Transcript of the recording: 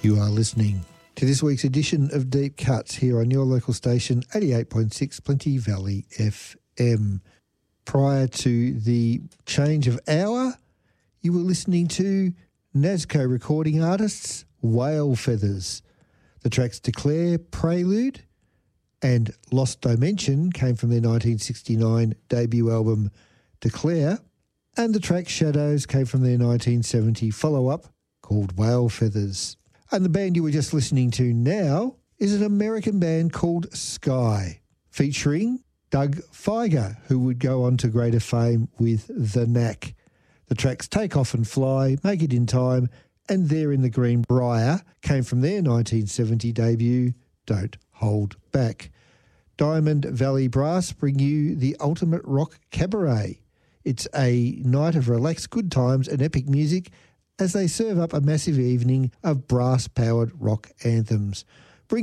You are listening to this week's edition of Deep Cuts here on your local station, 88.6 Plenty Valley FM. Prior to the change of hour, you were listening to NASCO recording artists Whale Feathers. The tracks Declare, Prelude and Lost Dimension came from their 1969 debut album Declare, and the track Shadows came from their 1970 follow-up called Whale Feathers. And the band you were just listening to now is an American band called Sky, featuring Doug Fieger, who would go on to greater fame with The Knack. The tracks Take Off and Fly, Make It in Time, and There in the Greenbrier came from their 1970 debut, Don't Hold Back. Diamond Valley Brass bring you the ultimate rock cabaret. It's a night of relaxed good times and epic music as they serve up a massive evening of brass-powered rock anthems.